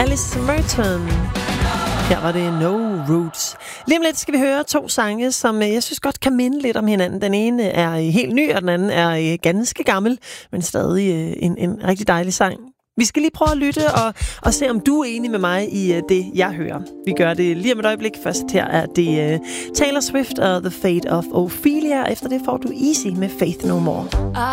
Alice Merton. Her var det No Roots. Lige om lidt skal vi høre 2 sange, som jeg synes godt kan minde lidt om hinanden. Den ene er helt ny, og den anden er ganske gammel, men stadig en rigtig dejlig sang. Vi skal lige prøve at lytte og se, om du er enig med mig i det, jeg hører. Vi gør det lige om et øjeblik. Først her er det Taylor Swift og The Fate of Ophelia. Efter det får du Easy med Faith No More.